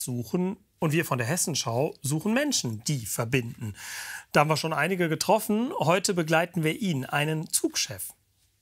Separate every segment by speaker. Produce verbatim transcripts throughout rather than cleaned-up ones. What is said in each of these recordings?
Speaker 1: suchen. Und wir von der Hessenschau suchen Menschen, die verbinden. Da haben wir schon einige getroffen. Heute begleiten wir ihn, einen Zugchef.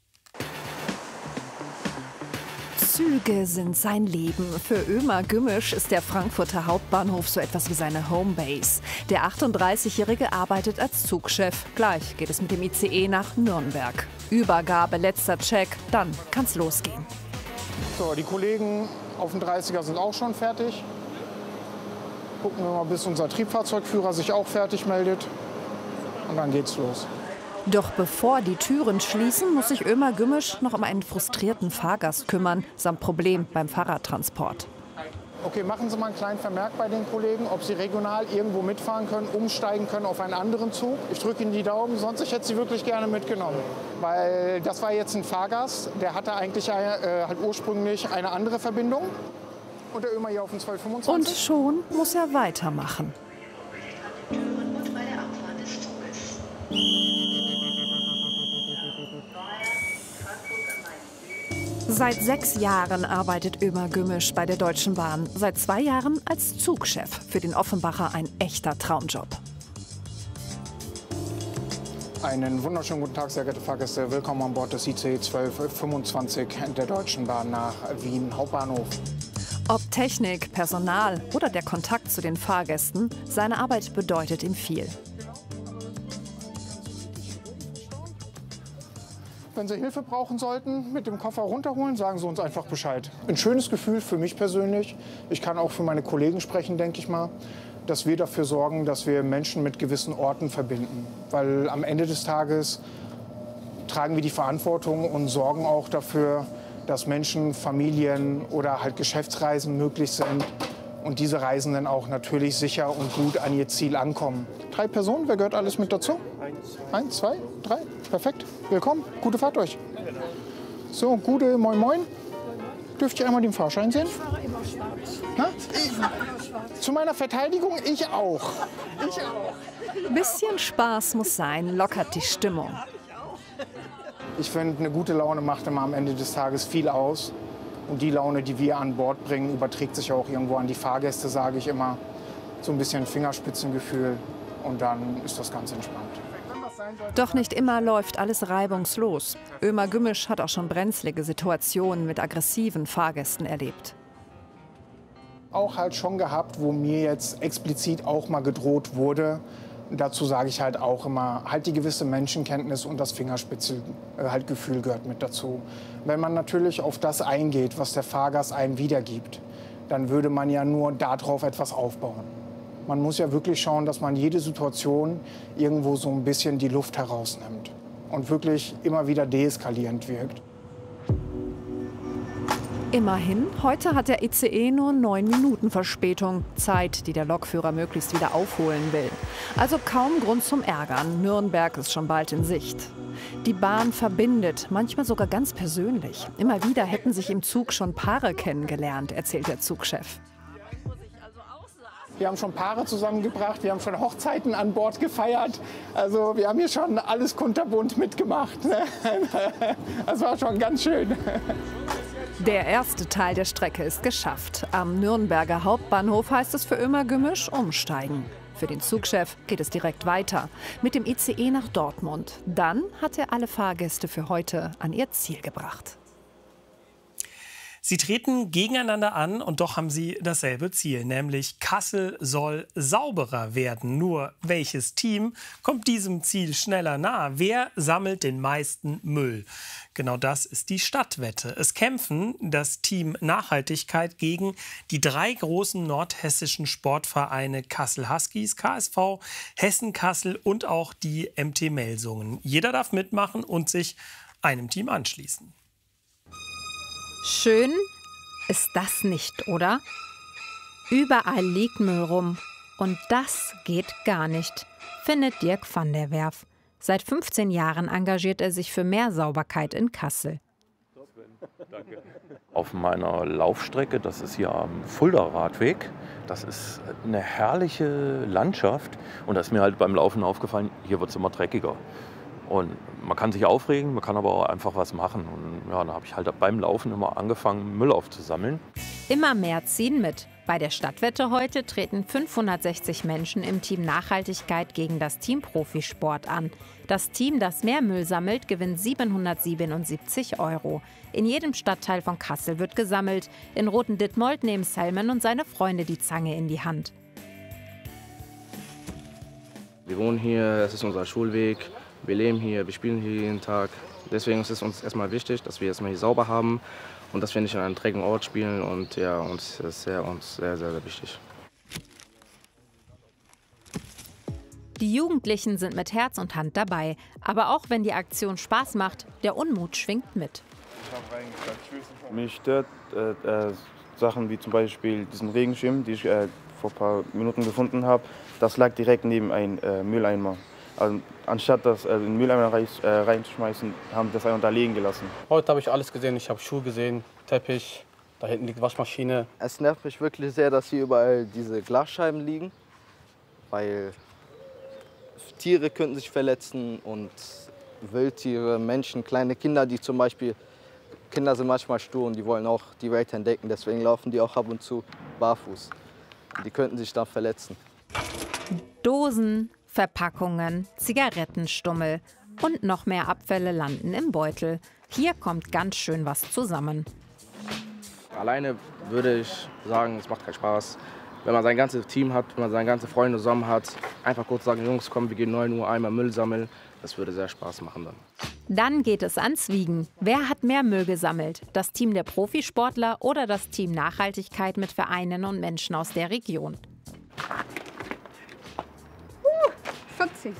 Speaker 2: Züge sind sein Leben. Für Ömer Gümüş ist der Frankfurter Hauptbahnhof so etwas wie seine Homebase. Der achtunddreißigjährige arbeitet als Zugchef. Gleich geht es mit dem I C E nach Nürnberg. Übergabe, letzter Check, dann kann's losgehen.
Speaker 3: So, die Kollegen auf dem dreißiger sind auch schon fertig. Gucken wir mal, bis unser Triebfahrzeugführer sich auch fertig meldet. Und dann geht's los.
Speaker 2: Doch bevor die Türen schließen, muss sich Ömer Gümüş noch um einen frustrierten Fahrgast kümmern, samt Problem beim Fahrradtransport.
Speaker 3: Okay, machen Sie mal einen kleinen Vermerk bei den Kollegen, ob sie regional irgendwo mitfahren können, umsteigen können auf einen anderen Zug. Ich drücke Ihnen die Daumen, sonst ich hätte Sie wirklich gerne mitgenommen. Weil das war jetzt ein Fahrgast, der hatte eigentlich äh, halt ursprünglich eine andere Verbindung. Und der Ömer hier auf den zwölf fünfundzwanzig.
Speaker 2: Und schon muss er weitermachen. Seit sechs Jahren arbeitet Ömer Gümüş bei der Deutschen Bahn. Seit zwei Jahren als Zugchef. Für den Offenbacher ein echter Traumjob.
Speaker 3: Einen wunderschönen guten Tag, sehr geehrte Fahrgäste. Willkommen an Bord des I C E zwölf fünfundzwanzig der Deutschen Bahn nach Wien Hauptbahnhof.
Speaker 2: Ob Technik, Personal oder der Kontakt zu den Fahrgästen, seine Arbeit bedeutet ihm viel.
Speaker 3: Wenn Sie Hilfe brauchen sollten, mit dem Koffer runterholen, sagen Sie uns einfach Bescheid. Ein schönes Gefühl für mich persönlich. Ich kann auch für meine Kollegen sprechen, denke ich mal, dass wir dafür sorgen, dass wir Menschen mit gewissen Orten verbinden. Weil am Ende des Tages tragen wir die Verantwortung und sorgen auch dafür, dass Menschen, Familien oder halt Geschäftsreisen möglich sind und diese Reisenden auch natürlich sicher und gut an ihr Ziel ankommen. Drei Personen, wer gehört alles mit dazu? Eins, zwei, drei, perfekt. Willkommen, gute Fahrt euch. So, gute Moin Moin. Dürft ihr einmal den Fahrschein sehen?
Speaker 4: Ich fahre immer schwarz.
Speaker 3: Na?
Speaker 4: Ich fahre immer schwarz.
Speaker 3: Zu meiner Verteidigung, ich auch. Ich auch.
Speaker 2: Bisschen Spaß muss sein, lockert die Stimmung.
Speaker 3: Ich finde, eine gute Laune macht immer am Ende des Tages viel aus. Und die Laune, die wir an Bord bringen, überträgt sich auch irgendwo an die Fahrgäste, sage ich immer. So ein bisschen Fingerspitzengefühl und dann ist das ganz entspannt.
Speaker 2: Doch nicht immer läuft alles reibungslos. Ömer Gümüş hat auch schon brenzlige Situationen mit aggressiven Fahrgästen erlebt.
Speaker 3: Auch halt schon gehabt, wo mir jetzt explizit auch mal gedroht wurde. Dazu sage ich halt auch immer, halt die gewisse Menschenkenntnis und das Fingerspitzengefühl halt Gefühl gehört mit dazu. Wenn man natürlich auf das eingeht, was der Fahrgast einem wiedergibt, dann würde man ja nur darauf etwas aufbauen. Man muss ja wirklich schauen, dass man jede Situation irgendwo so ein bisschen die Luft herausnimmt und wirklich immer wieder deeskalierend wirkt.
Speaker 2: Immerhin, heute hat der I C E nur neun Minuten Verspätung. Zeit, die der Lokführer möglichst wieder aufholen will. Also kaum Grund zum Ärgern. Nürnberg ist schon bald in Sicht. Die Bahn verbindet, manchmal sogar ganz persönlich. Immer wieder hätten sich im Zug schon Paare kennengelernt, erzählt der Zugchef.
Speaker 3: Wir haben schon Paare zusammengebracht, wir haben schon Hochzeiten an Bord gefeiert. Also wir haben hier schon alles kunterbunt mitgemacht. Das war schon ganz schön.
Speaker 2: Der erste Teil der Strecke ist geschafft. Am Nürnberger Hauptbahnhof heißt es für Ömer Gümüş umsteigen. Für den Zugchef geht es direkt weiter. Mit dem I C E nach Dortmund. Dann hat er alle Fahrgäste für heute an ihr Ziel gebracht.
Speaker 1: Sie treten gegeneinander an und doch haben sie dasselbe Ziel, nämlich Kassel soll sauberer werden. Nur welches Team kommt diesem Ziel schneller nahe? Wer sammelt den meisten Müll? Genau das ist die Stadtwette. Es kämpfen das Team Nachhaltigkeit gegen die drei großen nordhessischen Sportvereine Kassel Huskies, K S V, Hessen Kassel und auch die M T Melsungen. Jeder darf mitmachen und sich einem Team anschließen.
Speaker 5: Schön ist das nicht, oder? Überall liegt Müll rum. Und das geht gar nicht, findet Dirk van der Werf. Seit fünfzehn Jahren engagiert er sich für mehr Sauberkeit in Kassel.
Speaker 6: Auf meiner Laufstrecke, das ist hier am Fulda-Radweg, das ist eine herrliche Landschaft. Und da ist mir halt beim Laufen aufgefallen, hier wird es immer dreckiger. Und man kann sich aufregen, man kann aber auch einfach was machen. Und ja, dann habe ich halt beim Laufen immer angefangen, Müll aufzusammeln.
Speaker 5: Immer mehr ziehen mit. Bei der Stadtwette heute treten fünfhundertsechzig Menschen im Team Nachhaltigkeit gegen das Team Profisport an. Das Team, das mehr Müll sammelt, gewinnt siebenhundertsiebenundsiebzig Euro. In jedem Stadtteil von Kassel wird gesammelt. In Roten-Dittmold nehmen Salman und seine Freunde die Zange in die Hand.
Speaker 7: Wir wohnen hier, es ist unser Schulweg, wir leben hier, wir spielen hier jeden Tag. Deswegen ist es uns erstmal wichtig, dass wir erstmal hier sauber haben und dass wir nicht an einem dreckigen Ort spielen. Und ja, uns ist sehr, uns sehr, sehr, sehr wichtig.
Speaker 5: Die Jugendlichen sind mit Herz und Hand dabei. Aber auch wenn die Aktion Spaß macht, der Unmut schwingt mit.
Speaker 8: Mich stört äh, äh, Sachen wie zum Beispiel diesen Regenschirm, die ich äh, vor ein paar Minuten gefunden habe. Das lag direkt neben einem äh, Mülleimer. Also, anstatt das äh, in den Mülleimer rein, äh, reinzuschmeißen, haben das einfach da liegen gelassen.
Speaker 9: Heute habe ich alles gesehen. Ich habe Schuhe gesehen, Teppich, da hinten liegt Waschmaschine.
Speaker 10: Es nervt mich wirklich sehr, dass hier überall diese Glasscheiben liegen, weil Tiere könnten sich verletzen und Wildtiere, Menschen, kleine Kinder, die zum Beispiel, Kinder sind manchmal stur und die wollen auch die Welt entdecken, deswegen laufen die auch ab und zu barfuß. Die könnten sich dann verletzen.
Speaker 5: Dosen, Verpackungen, Zigarettenstummel und noch mehr Abfälle landen im Beutel. Hier kommt ganz schön was zusammen.
Speaker 7: Alleine würde ich sagen, es macht keinen Spaß. Wenn man sein ganzes Team hat, wenn man seine ganzen Freunde zusammen hat, einfach kurz sagen, Jungs, komm, wir gehen neun Uhr einmal Müll sammeln. Das würde sehr Spaß machen dann.
Speaker 5: Dann geht es ans Wiegen. Wer hat mehr Müll gesammelt? Das Team der Profisportler oder das Team Nachhaltigkeit mit Vereinen und Menschen aus der Region?
Speaker 4: vierzig.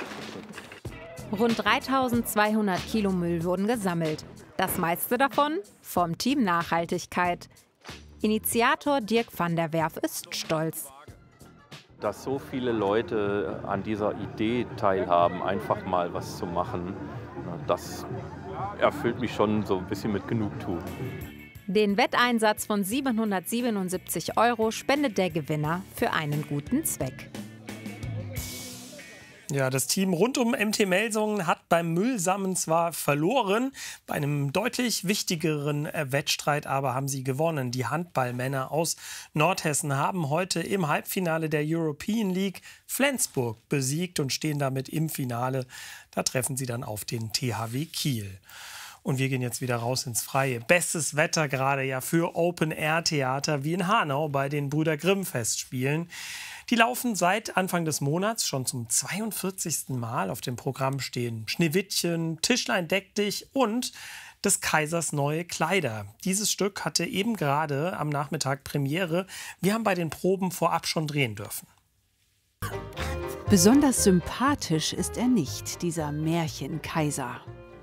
Speaker 5: Rund dreitausendzweihundert Kilo Müll wurden gesammelt. Das meiste davon vom Team Nachhaltigkeit. Initiator Dirk van der Werf ist stolz.
Speaker 6: Dass so viele Leute an dieser Idee teilhaben, einfach mal was zu machen, das erfüllt mich schon so ein bisschen mit Genugtuung.
Speaker 5: Den Wetteinsatz von siebenhundertsiebenundsiebzig Euro spendet der Gewinner für einen guten Zweck.
Speaker 1: Ja, das Team rund um M T Melsungen hat beim Müllsammeln zwar verloren, bei einem deutlich wichtigeren Wettstreit aber haben sie gewonnen. Die Handballmänner aus Nordhessen haben heute im Halbfinale der European League Flensburg besiegt und stehen damit im Finale. Da treffen sie dann auf den T H W Kiel. Und wir gehen jetzt wieder raus ins Freie. Bestes Wetter gerade ja für Open-Air-Theater wie in Hanau bei den Brüder Grimm-Festspielen. Die laufen seit Anfang des Monats schon zum zweiundvierzigsten Mal. Auf dem Programm stehen Schneewittchen, Tischlein deck dich und des Kaisers neue Kleider. Dieses Stück hatte eben gerade am Nachmittag Premiere. Wir haben bei den Proben vorab schon drehen dürfen.
Speaker 11: Besonders sympathisch ist er nicht, dieser Märchenkaiser.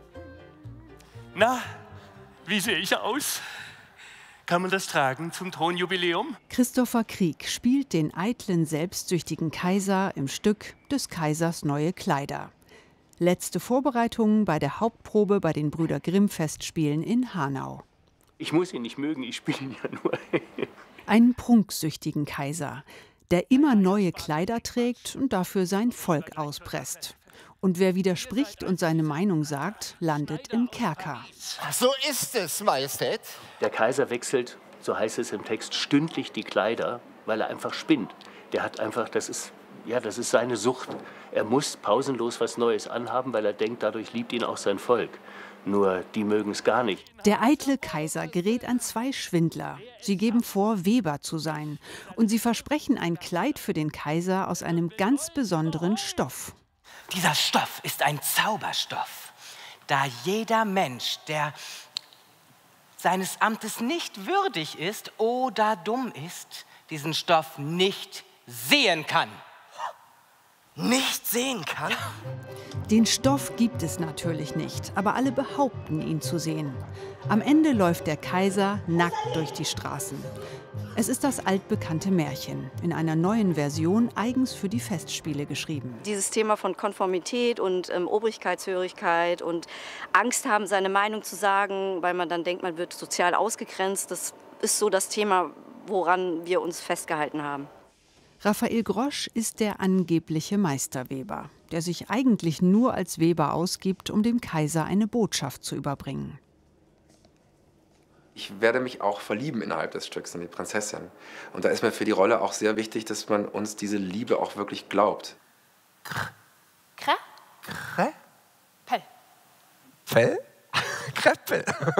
Speaker 12: Na, wie sehe ich aus? Kann man das tragen zum Thronjubiläum?
Speaker 11: Christopher Krieg spielt den eitlen, selbstsüchtigen Kaiser im Stück des Kaisers neue Kleider. Letzte Vorbereitungen bei der Hauptprobe bei den Brüder Grimm-Festspielen in Hanau.
Speaker 12: Ich muss ihn nicht mögen, ich spiele ihn ja nur.
Speaker 11: Einen prunksüchtigen Kaiser, der immer neue Kleider trägt und dafür sein Volk auspresst. Und wer widerspricht und seine Meinung sagt, landet im Kerker.
Speaker 13: So ist es, Majestät.
Speaker 12: Der Kaiser wechselt, so heißt es im Text, stündlich die Kleider, weil er einfach spinnt. Der hat einfach, das ist, ja, das ist seine Sucht. Er muss pausenlos was Neues anhaben, weil er denkt, dadurch liebt ihn auch sein Volk. Nur die mögen es gar nicht.
Speaker 11: Der eitle Kaiser gerät an zwei Schwindler. Sie geben vor, Weber zu sein. Und sie versprechen ein Kleid für den Kaiser aus einem ganz besonderen Stoff.
Speaker 14: Dieser Stoff ist ein Zauberstoff, da jeder Mensch, der seines Amtes nicht würdig ist oder dumm ist, diesen Stoff nicht sehen kann. Nicht sehen kann?
Speaker 11: Den Stoff gibt es natürlich nicht, aber alle behaupten, ihn zu sehen. Am Ende läuft der Kaiser nackt durch die Straßen. Es ist das altbekannte Märchen, in einer neuen Version eigens für die Festspiele geschrieben.
Speaker 15: Dieses Thema von Konformität und ähm, Obrigkeitshörigkeit und Angst haben, seine Meinung zu sagen, weil man dann denkt, man wird sozial ausgegrenzt, das ist so das Thema, woran wir uns festgehalten haben.
Speaker 11: Raphael Grosch ist der angebliche Meisterweber, der sich eigentlich nur als Weber ausgibt, um dem Kaiser eine Botschaft zu überbringen.
Speaker 16: Ich werde mich auch verlieben innerhalb des Stücks in die Prinzessin. Und da ist mir für die Rolle auch sehr wichtig, dass man uns diese Liebe auch wirklich glaubt.
Speaker 14: Krä?
Speaker 17: Krä?
Speaker 14: Pell.
Speaker 17: Fell? Kreppel.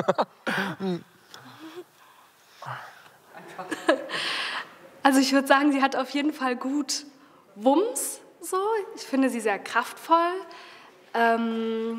Speaker 18: Also ich würde sagen, sie hat auf jeden Fall gut Wumms. So. Ich finde sie sehr kraftvoll. Ähm,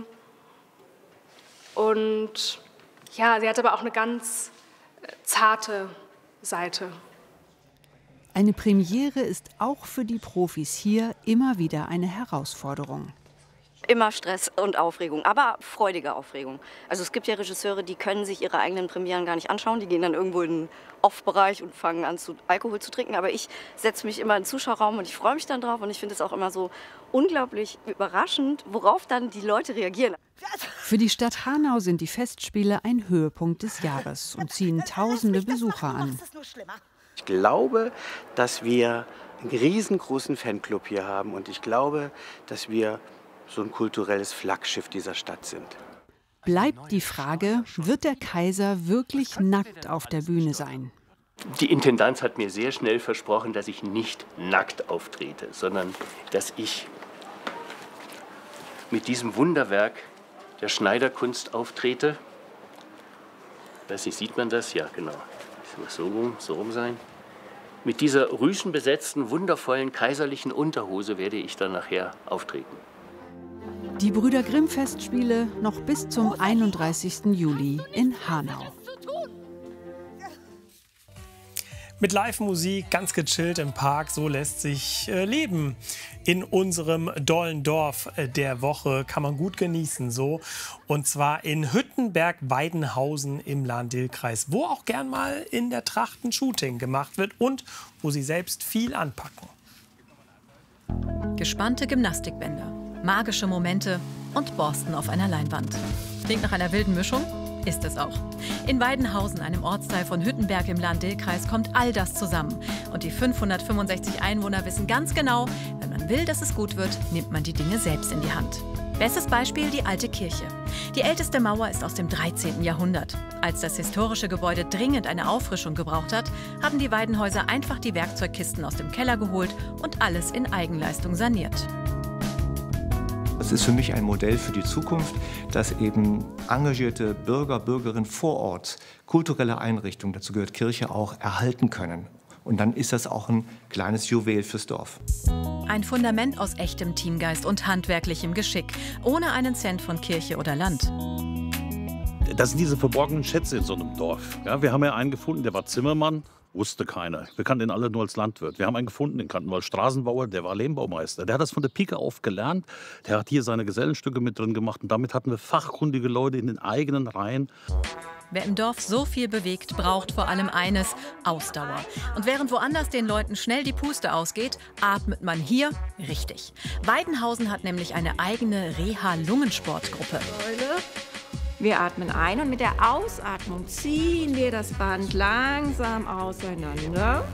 Speaker 18: und ja, sie hat aber auch eine ganz zarte Seite.
Speaker 11: Eine Premiere ist auch für die Profis hier immer wieder eine Herausforderung.
Speaker 15: Immer Stress und Aufregung, aber freudige Aufregung. Also es gibt ja Regisseure, die können sich ihre eigenen Premieren gar nicht anschauen. Die gehen dann irgendwo in den Off-Bereich und fangen an, zu Alkohol zu trinken. Aber ich setze mich immer in den Zuschauerraum und ich freue mich dann drauf. Und ich finde es auch immer so unglaublich überraschend, worauf dann die Leute reagieren.
Speaker 11: Für die Stadt Hanau sind die Festspiele ein Höhepunkt des Jahres und ziehen tausende Besucher an.
Speaker 19: Ich glaube, dass wir einen riesengroßen Fanclub hier haben und ich glaube, dass wir so ein kulturelles Flaggschiff dieser Stadt sind.
Speaker 11: Bleibt die Frage, wird der Kaiser wirklich nackt auf der Bühne sein?
Speaker 12: Die Intendanz hat mir sehr schnell versprochen, dass ich nicht nackt auftrete, sondern dass ich mit diesem Wunderwerk der Schneiderkunst auftrete. Weiß nicht, sieht man das? Ja, genau. Muss so rum, so rum sein. Mit dieser rüschenbesetzten, wundervollen kaiserlichen Unterhose werde ich dann nachher auftreten.
Speaker 11: Die Brüder Grimm-Festspiele noch bis zum einunddreißigsten Juli in Hanau.
Speaker 1: Mit Live-Musik, ganz gechillt im Park, so lässt sich äh, leben. In unserem dollen Dorf der Woche kann man gut genießen, so. Und zwar in Hüttenberg-Weidenhausen im Lahn-Dill-Kreis, wo auch gern mal in der Tracht ein Shooting gemacht wird und wo sie selbst viel anpacken.
Speaker 20: Gespannte Gymnastikbänder, magische Momente und Borsten auf einer Leinwand. Klingt nach einer wilden Mischung? Ist es auch. In Weidenhausen, einem Ortsteil von Hüttenberg im Lahn-Dill-Kreis, kommt all das zusammen. Und die fünfhundertfünfundsechzig Einwohner wissen ganz genau, wenn man will, dass es gut wird, nimmt man die Dinge selbst in die Hand. Bestes Beispiel die alte Kirche. Die älteste Mauer ist aus dem dreizehnten Jahrhundert. Als das historische Gebäude dringend eine Auffrischung gebraucht hat, haben die Weidenhäuser einfach die Werkzeugkisten aus dem Keller geholt und alles in Eigenleistung saniert.
Speaker 21: Das ist für mich ein Modell für die Zukunft, dass eben engagierte Bürger, Bürgerinnen vor Ort kulturelle Einrichtungen, dazu gehört Kirche auch, erhalten können. Und dann ist das auch ein kleines Juwel fürs Dorf.
Speaker 20: Ein Fundament aus echtem Teamgeist und handwerklichem Geschick, ohne einen Cent von Kirche oder Land.
Speaker 22: Das sind diese verborgenen Schätze in so einem Dorf. Ja, wir haben ja einen gefunden, der war Zimmermann. Wusste keiner. Wir kannten den alle nur als Landwirt. Wir haben einen gefunden, den kannten wir als Straßenbauer, der war Lehmbaumeister. Der hat das von der Pike auf gelernt. Der hat hier seine Gesellenstücke mit drin gemacht. Und damit hatten wir fachkundige Leute in den eigenen Reihen.
Speaker 20: Wer im Dorf so viel bewegt, braucht vor allem eines: Ausdauer. Und während woanders den Leuten schnell die Puste ausgeht, atmet man hier richtig. Weidenhausen hat nämlich eine eigene Reha-Lungensportgruppe.
Speaker 23: Wir atmen ein und mit der Ausatmung ziehen wir das Band langsam auseinander.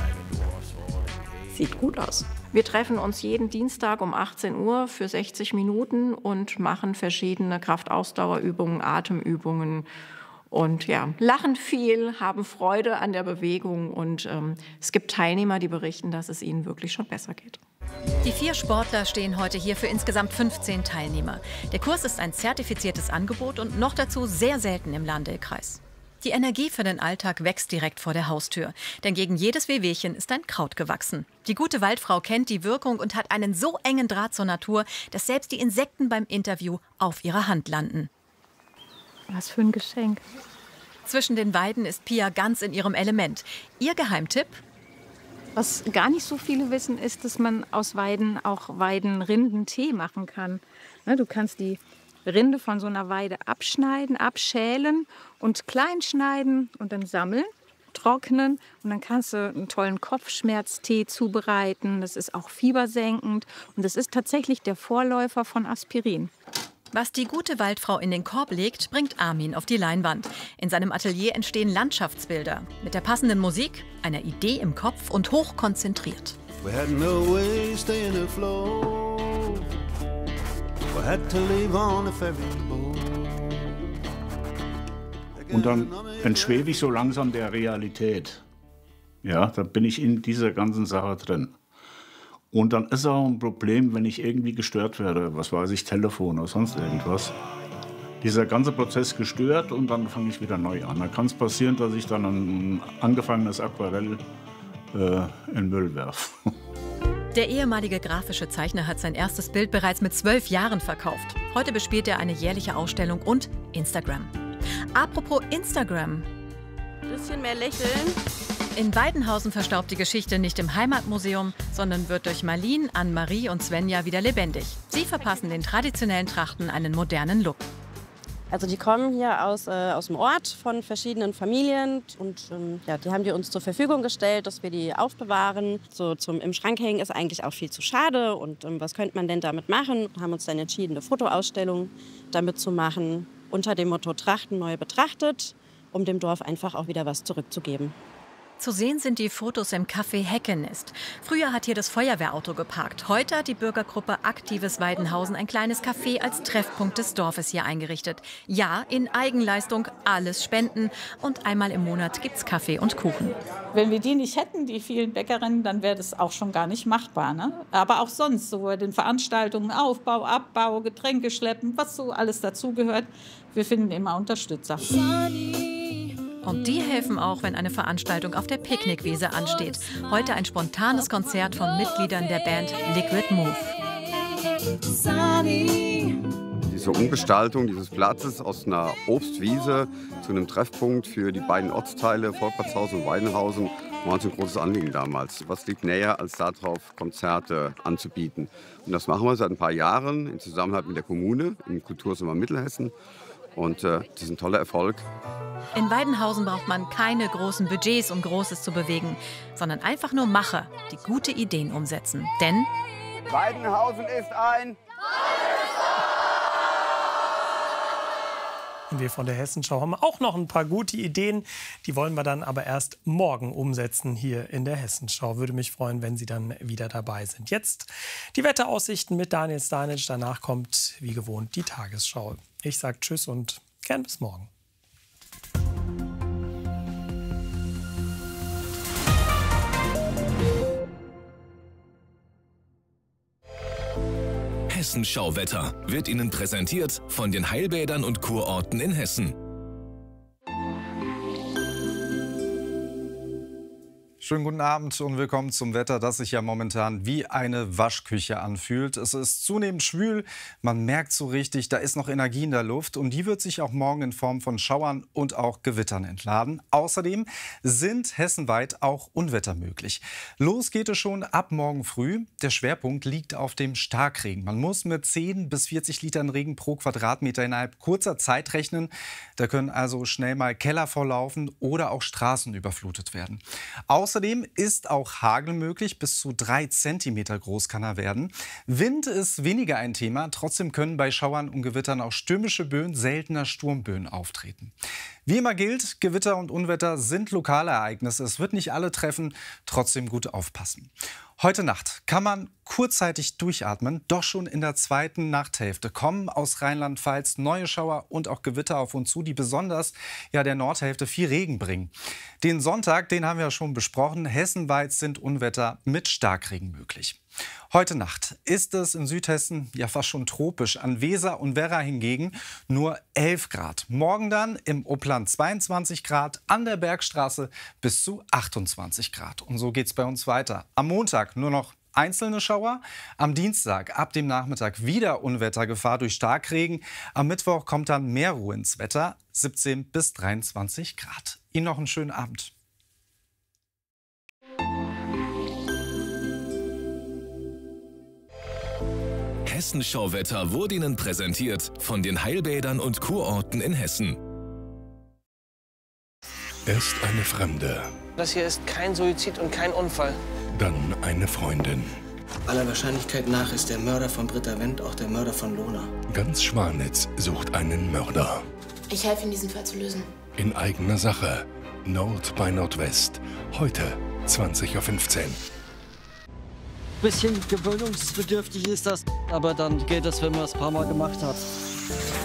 Speaker 23: Sieht gut aus. Wir treffen uns jeden Dienstag um achtzehn Uhr für sechzig Minuten und machen verschiedene Kraftausdauerübungen, Atemübungen. Und ja, lachen viel, haben Freude an der Bewegung und ähm, es gibt Teilnehmer, die berichten, dass es ihnen wirklich schon besser geht.
Speaker 20: Die vier Sportler stehen heute hier für insgesamt fünfzehn Teilnehmer. Der Kurs ist ein zertifiziertes Angebot und noch dazu sehr selten im Lahn-Dill-Kreis. Die Energie für den Alltag wächst direkt vor der Haustür. Denn gegen jedes Wehwehchen ist ein Kraut gewachsen. Die gute Waldfrau kennt die Wirkung und hat einen so engen Draht zur Natur, dass selbst die Insekten beim Interview auf ihrer Hand landen.
Speaker 23: Was für ein Geschenk.
Speaker 20: Zwischen den Weiden ist Pia ganz in ihrem Element. Ihr Geheimtipp?
Speaker 23: Was gar nicht so viele wissen, ist, dass man aus Weiden auch Weidenrindentee machen kann. Du kannst die Rinde von so einer Weide abschneiden, abschälen und klein schneiden und dann sammeln, trocknen. Und dann kannst du einen tollen Kopfschmerztee zubereiten. Das ist auch fiebersenkend und das ist tatsächlich der Vorläufer von Aspirin.
Speaker 20: Was die gute Waldfrau in den Korb legt, bringt Armin auf die Leinwand. In seinem Atelier entstehen Landschaftsbilder. Mit der passenden Musik, einer Idee im Kopf und hochkonzentriert.
Speaker 24: We had no way staying afloat. We had to leave on a ferry boat.
Speaker 22: Und dann entschwebe ich so langsam der Realität. Ja, da bin ich in dieser ganzen Sache drin. Und dann ist auch ein Problem, wenn ich irgendwie gestört werde, was weiß ich, Telefon oder sonst irgendwas. Dieser ganze Prozess gestört und dann fange ich wieder neu an. Da kann es passieren, dass ich dann ein angefangenes Aquarell äh, in den Müll werfe.
Speaker 20: Der ehemalige grafische Zeichner hat sein erstes Bild bereits mit zwölf Jahren verkauft. Heute bespielt er eine jährliche Ausstellung und Instagram. Apropos Instagram.
Speaker 2: Bisschen mehr lächeln.
Speaker 20: In Weidenhausen verstaubt die Geschichte nicht im Heimatmuseum, sondern wird durch Marlene, Anne-Marie und Svenja wieder lebendig. Sie verpassen den traditionellen Trachten einen modernen Look.
Speaker 2: Also die kommen hier aus, äh, aus dem Ort von verschiedenen Familien und ähm, ja, die haben die uns zur Verfügung gestellt, dass wir die aufbewahren. So zum im Schrank hängen ist eigentlich auch viel zu schade und ähm, was könnte man denn damit machen? Wir haben uns dann entschieden, eine Fotoausstellung damit zu machen, unter dem Motto Trachten neu betrachtet, um dem Dorf einfach auch wieder was zurückzugeben.
Speaker 20: Zu sehen sind die Fotos im Café Heckenist. Früher hat hier das Feuerwehrauto geparkt. Heute hat die Bürgergruppe Aktives Weidenhausen ein kleines Café als Treffpunkt des Dorfes hier eingerichtet. Ja, in Eigenleistung, alles spenden. Und einmal im Monat gibt's Kaffee und Kuchen.
Speaker 3: Wenn wir die nicht hätten, die vielen Bäckerinnen, dann wäre das auch schon gar nicht machbar. Ne? Aber auch sonst, so bei den Veranstaltungen, Aufbau, Abbau, Getränke schleppen, was so alles dazugehört. Wir finden immer Unterstützer.
Speaker 20: Und die helfen auch, wenn eine Veranstaltung auf der Picknickwiese ansteht. Heute ein spontanes Konzert von Mitgliedern der Band Liquid Move.
Speaker 8: Diese Umgestaltung dieses Platzes aus einer Obstwiese zu einem Treffpunkt für die beiden Ortsteile Volkertshausen und Weidenhausen war uns ein großes Anliegen damals. Was liegt näher, als darauf Konzerte anzubieten? Und das machen wir seit ein paar Jahren in Zusammenarbeit mit der Kommune im Kultursommer Mittelhessen. Und äh, das ist ein toller Erfolg.
Speaker 20: In Weidenhausen braucht man keine großen Budgets, um Großes zu bewegen, sondern einfach nur Macher, die gute Ideen umsetzen. Denn
Speaker 8: Weidenhausen ist ein...
Speaker 1: Und wir von der Hessenschau haben auch noch ein paar gute Ideen. Die wollen wir dann aber erst morgen umsetzen hier in der Hessenschau. Würde mich freuen, wenn Sie dann wieder dabei sind. Jetzt die Wetteraussichten mit Daniel Stanic. Danach kommt wie gewohnt die Tagesschau. Ich sage Tschüss und gern bis morgen.
Speaker 9: Hessenschau-Wetter wird Ihnen präsentiert von den Heilbädern und Kurorten in Hessen.
Speaker 25: Schönen guten Abend und willkommen zum Wetter, das sich ja momentan wie eine Waschküche anfühlt. Es ist zunehmend schwül, man merkt so richtig, da ist noch Energie in der Luft und die wird sich auch morgen in Form von Schauern und auch Gewittern entladen. Außerdem sind hessenweit auch Unwetter möglich. Los geht es schon ab morgen früh. Der Schwerpunkt liegt auf dem Starkregen. Man muss mit zehn bis vierzig Litern Regen pro Quadratmeter innerhalb kurzer Zeit rechnen. Da können also schnell mal Keller volllaufen oder auch Straßen überflutet werden. Außerdem ist auch Hagel möglich, bis zu drei Zentimeter groß kann er werden. Wind ist weniger ein Thema, trotzdem können bei Schauern und Gewittern auch stürmische Böen, seltener Sturmböen auftreten. Wie immer gilt, Gewitter und Unwetter sind lokale Ereignisse. Es wird nicht alle treffen, trotzdem gut aufpassen. Heute Nacht kann man kurzzeitig durchatmen, doch schon in der zweiten Nachthälfte kommen aus Rheinland-Pfalz neue Schauer und auch Gewitter auf uns zu, die besonders ja, der Nordhälfte viel Regen bringen. Den Sonntag, den haben wir ja schon besprochen, hessenweit sind Unwetter mit Starkregen möglich. Heute Nacht ist es in Südhessen ja fast schon tropisch, an Weser und Werra hingegen nur elf Grad. Morgen dann im Upland zweiundzwanzig Grad, an der Bergstraße bis zu achtundzwanzig Grad. Und so geht es bei uns weiter. Am Montag nur noch einzelne Schauer, am Dienstag ab dem Nachmittag wieder Unwettergefahr durch Starkregen. Am Mittwoch kommt dann mehr Ruhe ins Wetter, siebzehn bis dreiundzwanzig Grad. Ihnen noch einen schönen Abend.
Speaker 9: Hessenschau-Wetter wurde Ihnen präsentiert von den Heilbädern und Kurorten in Hessen. Erst eine Fremde,
Speaker 26: Das hier ist kein Suizid und kein Unfall.
Speaker 9: dann eine Freundin.
Speaker 26: Aller Wahrscheinlichkeit nach ist der Mörder von Britta Wendt auch der Mörder von Lona.
Speaker 9: Ganz Schwanitz sucht einen Mörder.
Speaker 27: Ich helfe Ihnen, diesen Fall zu lösen.
Speaker 9: In eigener Sache. Nord bei Nordwest. Heute zwanzig Uhr fünfzehn.
Speaker 28: Bisschen gewöhnungsbedürftig ist das, aber dann geht es, wenn man es ein paar Mal gemacht hat.